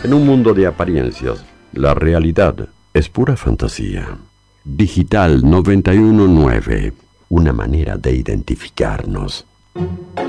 En un mundo de apariencias, la realidad es pura fantasía. Digital 919, una manera de identificarnos.